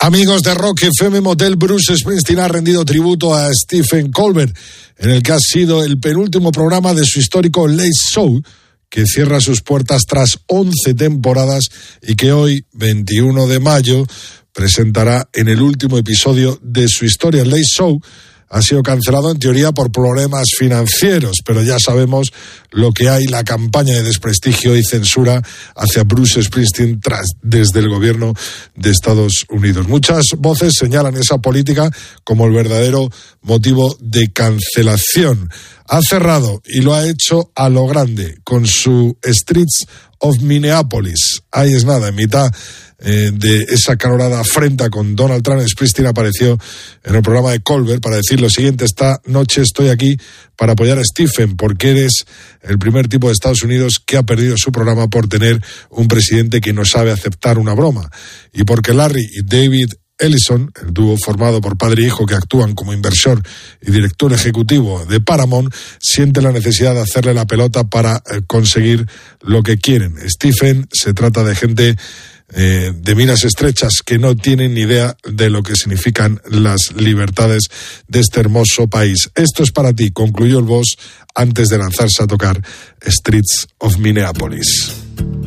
Amigos de Rock FM Motel, Bruce Springsteen ha rendido tributo a Stephen Colbert en el que ha sido el penúltimo programa de su histórico Late Show, que cierra sus puertas tras 11 temporadas y que hoy, 21 de mayo, presentará en el último episodio de su historia. El Late Show ha sido cancelado en teoría por problemas financieros, pero ya sabemos lo que hay, la campaña de desprestigio y censura hacia Bruce Springsteen desde el gobierno de Estados Unidos. Muchas voces señalan esa política como el verdadero motivo de cancelación. Ha cerrado y lo ha hecho a lo grande con su Streets of Minneapolis. Ahí es nada, en mitad de esa calorada afrenta con Donald Trump, Springsteen apareció en el programa de Colbert para decir lo siguiente: esta noche estoy aquí para apoyar a Stephen, porque eres el primer tipo de Estados Unidos que ha perdido su programa por tener un presidente que no sabe aceptar una broma, y porque Larry y David Ellison, el dúo formado por padre e hijo que actúan como inversor y director ejecutivo de Paramount, sienten la necesidad de hacerle la pelota para conseguir lo que quieren. Stephen, se trata de gente de miras estrechas que no tienen ni idea de lo que significan las libertades de este hermoso país. Esto es para ti, concluyó el boss antes de lanzarse a tocar Streets of Minneapolis.